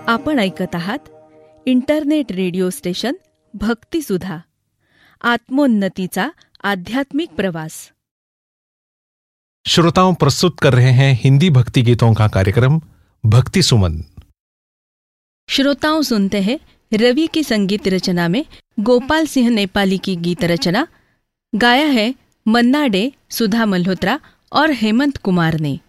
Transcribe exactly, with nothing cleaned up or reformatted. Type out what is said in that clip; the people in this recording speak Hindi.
आपण ऐकत आहात इंटरनेट रेडिओ स्टेशन भक्ति सुधा, आत्मोन्नतीचा आध्यात्मिक प्रवास। श्रोताओं, प्रस्तुत कर रहे हैं हिंदी भक्ति गीतों का कार्यक्रम भक्ति सुमन। श्रोताओं सुनते हैं रवि की संगीत रचना में गोपाल सिंह नेपाली की गीत रचना। गाया है मन्ना डे, सुधा मल्होत्रा और हेमंत कुमार ने।